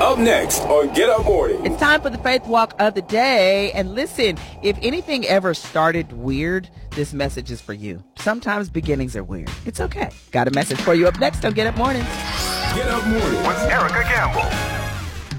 Up next on Get Up Morning. It's time for the Faith Walk of the day. And listen, if anything ever started weird, this message is for you. Sometimes beginnings are weird. It's okay. Got a message for you up next on Get Up Morning. Get Up Morning with Erica Gamble.